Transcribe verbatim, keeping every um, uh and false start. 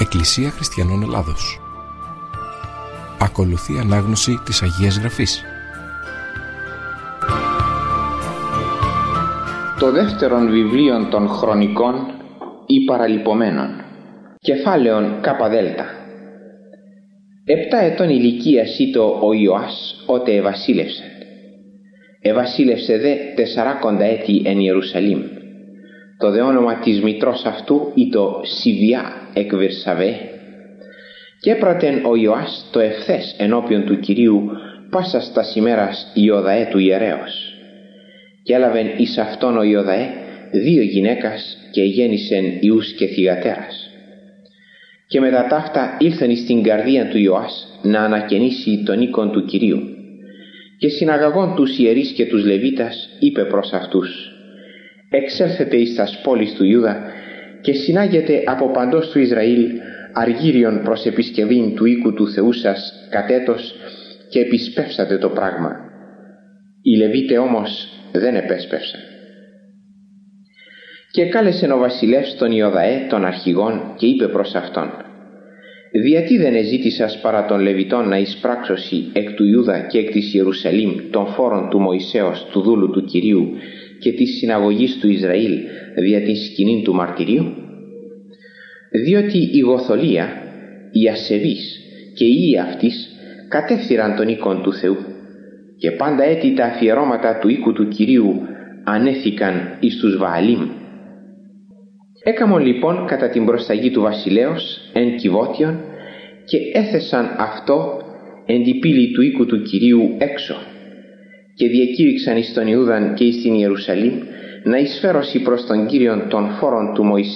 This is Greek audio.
Εκκλησία Χριστιανών Ελλάδος. Ακολουθεί ανάγνωση της Αγίας Γραφής. Το δεύτερον βιβλίον των Χρονικών ή Παραλυπωμένων. Κεφάλαιον Καπαδέλτα. Επτά ετών ηλικίας ήτο ο Ιωάς ότε ευασίλευσεν. Εβασίλευσε δε τεσσαράκοντα έτη εν Ιερουσαλήμ. Το δε όνομα της μητρός αυτού ήτο Σιβιά εκ Βυρσαβέ. Και έπρατεν ο Ιωάς το ευθές ενώπιον του Κυρίου πάσας τας ημέρας Ιωδαέ του ιερέως. Και έλαβεν εις αυτόν ο Ιωδαέ δύο γυναίκας και γέννησεν ιούς και θυγατέρας. Και μετά ταύτα ήλθεν εις την καρδία του Ιωάς να ανακαινήσει τον οίκον του Κυρίου. Και συναγαγών τους ιερείς και τους Λεβίτας είπε προς αυτούς: «Εξέλθετε εις τας πόλεις του Ιούδα και συνάγετε από παντός του Ισραήλ αργύριον προς επισκευήν του οίκου του Θεού σας κατέτος και επισπεύσατε το πράγμα». Οι Λεβίτε όμως δεν επέσπευσαν. Και κάλεσεν ο βασιλεύς τον Ιωδαέ των αρχηγών και είπε προς αυτόν: «Διατί δεν εζήτησας παρά των Λεβιτών να εισπράξωσι εκ του Ιούδα και εκ της Ιερουσαλήμ των φόρων του Μωυσέως του δούλου του Κυρίου και της συναγωγής του Ισραήλ δια την σκηνήν του μαρτυρίου? Διότι η Γοθολία, οι ασεβείς και οι ιοί αυτής κατέφθυραν τον οίκον του Θεού και πάντα έτη τα αφιερώματα του οίκου του Κυρίου ανέθηκαν εις τους Βααλίμ. Έκαμον λοιπόν κατά την προσταγή του βασιλέως εν Κιβώτιον και έθεσαν αυτό εν τη πύλη του οίκου του Κυρίου έξω και διακήρυξαν εις τον Ιούδαν και εις την Ιερουσαλήμ να εισφέρωσι προς τον Κύριον των φόρων του Μωυσέ